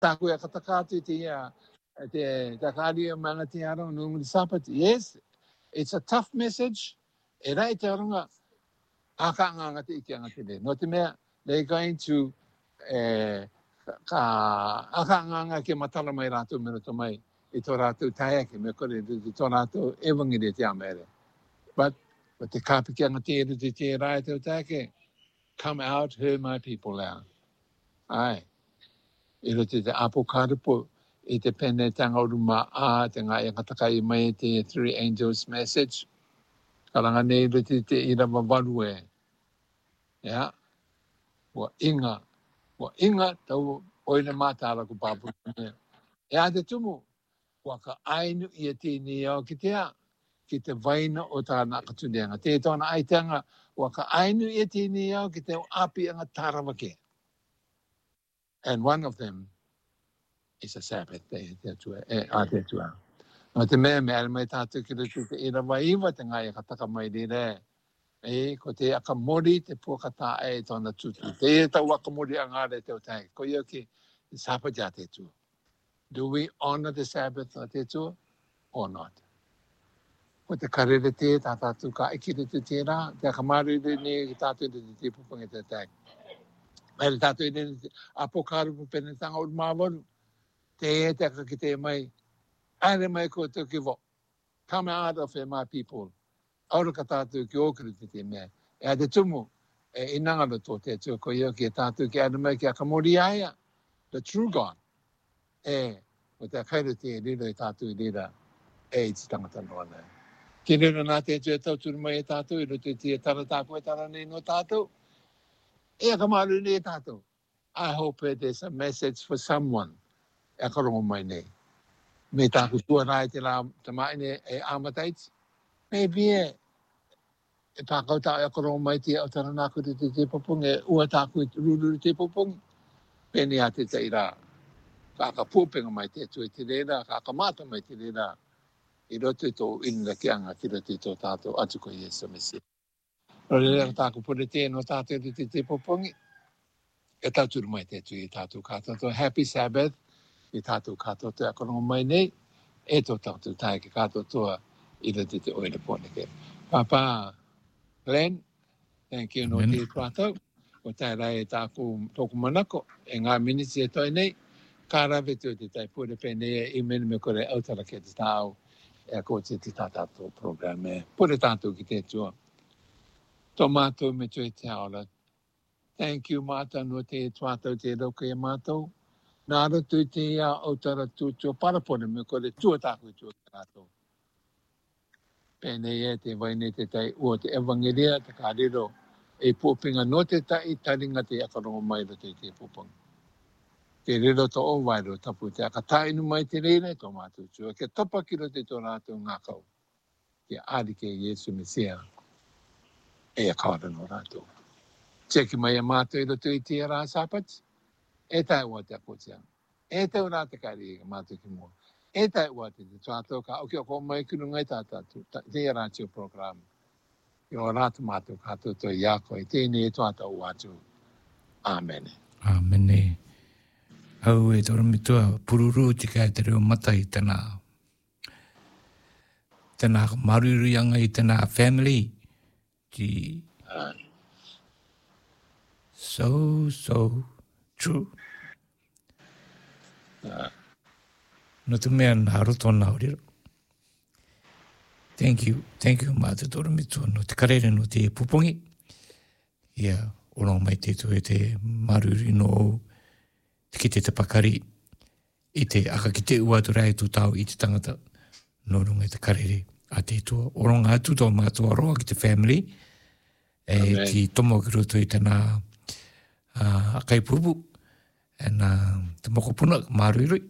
Taku ya katakati te takari mga tiaro nung sapat. Yes, it's a tough message. Era ite arunga aka nga te iki nga te. No te mea, they're going to aka nga ke matala mai ratu mero to mai I tō rātou taia ke me kore tō rātou evangere te amere. But te kāpiki anga te eru te rai tau taike, come out, hear my people out. Ai. I rote te apo kārupo, I te pene tanga uruma te ngā e katakai mai te Three Angels message. Karanga nei rote te ira wawaru e. Yeah. Wa inga tau oina mātara ku pāpu. E a te tumu, waka ainu I a tēnei au ki te vaina o tāna katuneanga. Te tōna aitanga, waka ainu I a tēnei au ki te api anga tarawake. And one of them is a Sabbath day. Te tua. No te mea mai tātou ki rutu te ira waiwa te ngai kataka mai rere. Ko te akamori te puakata e tōna tutu. Te tau akamori angare te o tai. Ko iau ki Sabbath ja te tua. Do we honor the Sabbath o te tua or not? Ko te karere te tātou ka ikiri te rā. Te akamaru ne ki tātou te pupunga te tai. Mai tātou ne apokaru pene tanga o māwaru. Te aka ki te mai. Aere mai ko te kiwo. Come out of my people. Aura ka tātou ki okuru te mea. E a te tumu, inangaro tō te tua ko iau ki tātou ki aere mai ki akamori aia. The true God. O te akaira te rira I tātou rira. I te tangata noa nei. Ki rira nā te tua tauturu mai e tātou. I roto te tara tāpua e tara nei no tātou. E akamaru nei e tātou. I hope there's a message for someone. E akarongo mai nei. Me tāku tua rai te rā tamaine e amataiti. Maybe e pākau tā e akarongo mai te au taranāku te popongi. E ua tāku ruru te popongi. Pēni a te teira. Kāka pōpenga mai te tui te reira. Kāka māta mai te reira. I roto tō inra ki anga ki roto tō tātou atu ko Iesu Mesia. Rore reira tāku pore te no tātou te popongi. E tāturu mai te tui I tātou kātou. Happy Sabbath. I tātou kātou te akarongo mai nei, e tō tātou tae ki kātou toa I roto te oina pōneke. Papa Glenn, thank you no te tātou. O tae rai e tāku tōku manako, e ngā minisi e toi nei, kā rawe tō te tai pūre pēnei I mene me kore autara ke te tāu, e a kōte te tātou program e. Pūre tātou ki te tua. Tō mātou me tō te aora. Thank you mātou no te tātou te rauke e mātou. Nāra tui te ia au tara tūtua parapone me kore tua tāku I tua tātou. Pēnei e te waine te tai ua te evangeria te kārero e pōpinga no te tai taringa te akarongo mai ro te pōpanga. Te rero to o wairo tapu te akatainu mai te reire tō mātou tua. Ke tapa ki ro te tō rātou ngākau. Ke āri ke Iesu Mesia e a kāra no rātou. Teki mai a mātou I ro tui te rā sāpati. E tai ua te apotea. E tau rā te kari e mātou ki mua. E tai ua te tātou ka oki o ko mai kuru ngai tātou. Te rā tio program. I o rātou mātou kātou to I ako. I tēnei e tātou wātou. Amen. Amen. Au e toro mitua pururu te kai te reo mata I tēnā marurianga I tēnā family. So true. No te mea nā roto nā orero. Thank you, mātou toro mitua no te karere no te pupongi. Ia, orong mai te tue te maruri no ki te pakari I te aka ki te uatu rai tu tau I te tangata no runga te karere a te tua. Orong atu tō mātua roa ki te family. Ki tomo ki roto I tēnā akai pupu. Te moko puna, marurui.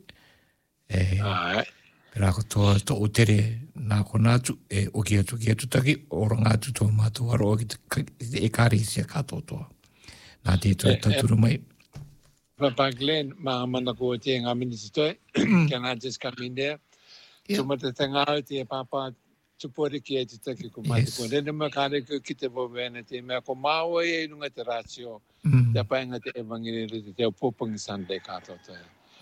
Pera ko toa to o tere nā ko nātu, oki atu taki, orong atu tō mātua roa ki te ekari sia kātou toa. Nā te tō taturu mai. Papa Glenn, mana ko te ngā minisi toi. Can I just come in there? Tumata te ngāu te papa tupore ki e te taki ko mati ko. Rene ma kāre ki te wawena te mea ko māua e nunga te rātio. Te painga te evangeli te au Popangi Sunday kātou toi.